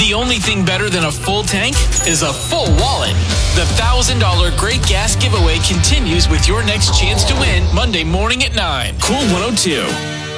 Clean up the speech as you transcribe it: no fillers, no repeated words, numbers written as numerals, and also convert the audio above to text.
The only thing better than a full tank is a full wallet. The $1,000 Great Gas Giveaway continues with your next chance to win Monday morning at 9. Cool 102.